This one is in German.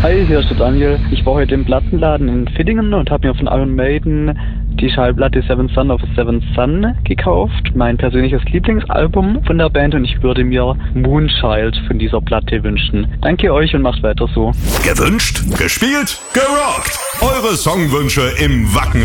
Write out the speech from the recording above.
Hi, hier ist der Daniel. Ich war heute im Plattenladen in Villingen und habe mir von Iron Maiden die Schallplatte Seventh Son of a Seventh Son gekauft. Mein persönliches Lieblingsalbum von der Band und ich würde mir Moonchild von dieser Platte wünschen. Danke euch und macht weiter so. Gewünscht, gespielt, gerockt. Eure Songwünsche im Wacken